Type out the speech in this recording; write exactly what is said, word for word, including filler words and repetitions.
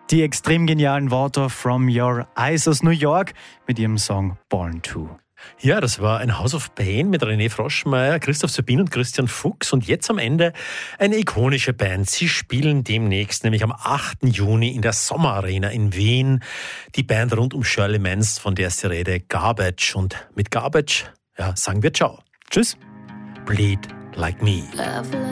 Die extrem genialen Worte From Your Eyes aus New York mit ihrem Song Born To. Ja, das war ein House of Pain mit René Froschmeier, Christoph Sabin und Christian Fuchs. Und jetzt am Ende eine ikonische Band. Sie spielen demnächst, nämlich am achten Juni in der Sommerarena in Wien. Die Band rund um Shirley Manson, von der ist die Rede, Garbage. Und mit Garbage, ja, sagen wir Ciao. Tschüss. Bleed Like Me.